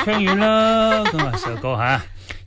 唱完啦，咁啊首歌吓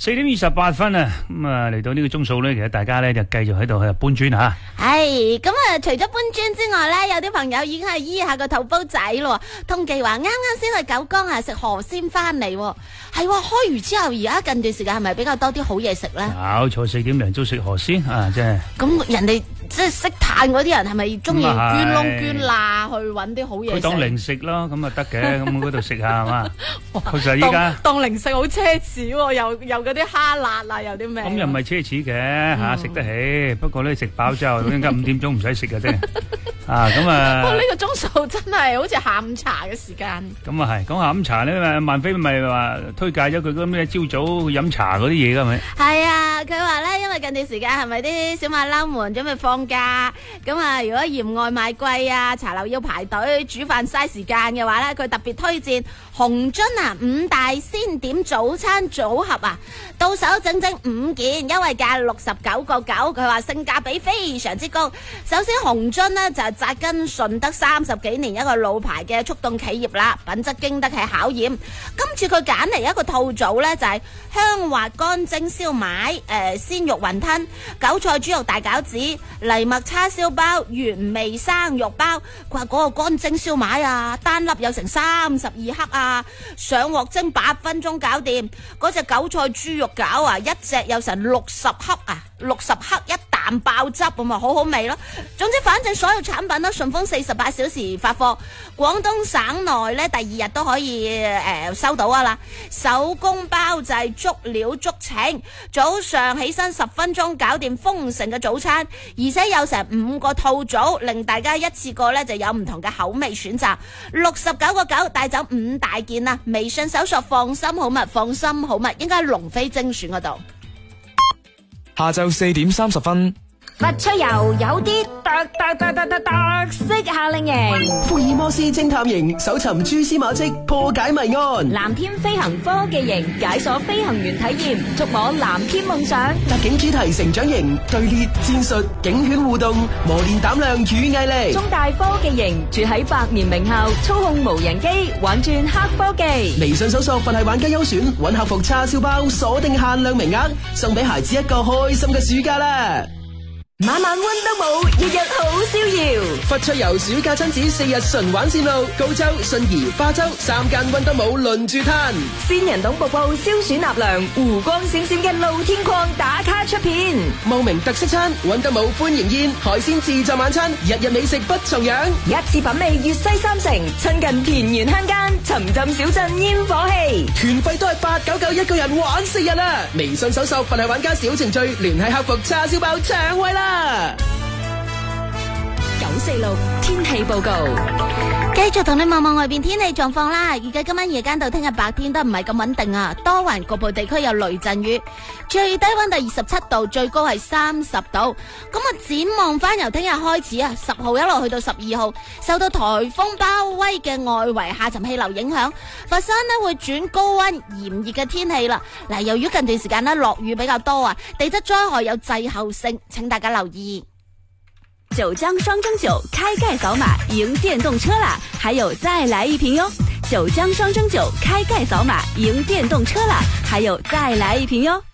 4:28啊，咁啊嚟到呢個鐘數咧，其實大家咧就繼續喺度去搬磚吓。 係咁啊，除咗搬磚之外咧，有啲朋友已經係醫下個肚煲仔咯。通記話啱啱先去九江啊食河鮮翻嚟，係開魚之後，而家近段時間係咪比較多啲好嘢食咧？ 搞錯，4點零鐘食河鮮啊，真係。 咁人哋即係識嘆嗰啲人係咪中意捐窿捐罅去揾啲好嘢食？ 佢當零食咯，咁啊得嘅，咁嗰度食下係嘛。確實依家當零食好奢侈喎，又嗰啲蝦辣啊，有啲咩？ 咁又唔係奢侈嘅嚇，食得起。不過咧食飽之後，應該5點鐘唔使食嘅啫。啊咁啊！ 不過呢個鐘數真係好似下午茶嘅時間。 咁啊係，講下午茶咧，萬飛咪話推介咗佢嗰咩朝早飲茶嗰啲嘢㗎，係咪？係啊，佢話咧，因為近段時間係咪啲小馬騮們準備放假，咁啊，如果嫌外賣貴啊，茶樓要排隊煮飯嘥時間嘅話咧，佢特別推薦紅樽啊5大鮮點早餐組合啊，到手整整5件，優惠價69.9，佢話性價比非常之高。首先紅樽呢，就係扎根順德30幾年一個老牌嘅速凍企業啦，品質經得起考驗。今次佢揀嚟一個套組呢，就係香滑乾蒸燒賣、鮮肉雲吞、韭菜豬肉大餃子、藜麥叉燒包、原味生肉包。佢話嗰個乾蒸燒賣啊，單粒有成32克啊，上鑊蒸8分鐘搞掂。嗰隻韭菜豬肉餃啊，一隻有成60克啊，60克一啖爆汁咁啊，好好味咯。總之反正所有產品都順豐48小時發貨，廣東省內咧第2日都可以收到啊啦。手工包製足料足情，早上起身10分鐘搞掂豐盛嘅早餐，而且有成5個套組，令大家一次過咧就有唔同嘅口味選擇。69.9帶走5大件啊！微信搜索放心好物，放心好物應該喺龍飛精選嗰度。 下晝4點30分。 佛出遊有啲特色夏令營， 福爾摩斯偵探營搜尋蛛絲馬跡，破解謎案； 藍天飛行科技營解鎖飛行員體驗，觸摸藍天夢想； 特警主題成長營隊列戰術，警犬互動，磨練膽量與毅力； 中大科技營住喺百年名校，操控無人機玩轉黑科技。 微信搜索佛系玩家優選，搵客服叉燒包，鎖定限量名額，送俾孩子一個開心嘅暑假啦！ 晚晚溫德武，日日好逍遙。 佛出遊暑假親子4日純玩線路，高州、信宜、花州3間溫德武輪住攤。 仙人洞瀑布消暑納涼，湖光閃閃嘅露天礦打卡出片。 茂名特色餐，溫德武歡迎宴，海鮮自助晚餐，日日美食不重樣。 一次品味粵西三城，親近田園鄉間，沉浸小鎮煙火氣。 團費都係899一個人玩4日啦！微信搜索佛系玩家小程序，聯繫客服叉燒包搶位啦！946 天氣報告， 繼續同你望望外邊天氣狀況啦。預計今晚夜間到聽日白天都唔係咁穩定啊，多雲，局部地區有雷陣雨，最低溫度27度，最高係30度。咁啊，展望翻由聽日開始啊，10號一路去到12號，受到颱風包圍嘅外圍下沉氣流影響，佛山呢會轉高溫炎熱嘅天氣啦。嗱，由於近段時間呢落雨比較多啊，地質災害有滯後性，請大家留意。 九江雙蒸酒開蓋掃碼贏電動車啦，還有再來一瓶喲！九江雙蒸酒開蓋掃碼贏電動車啦，還有再來一瓶喲！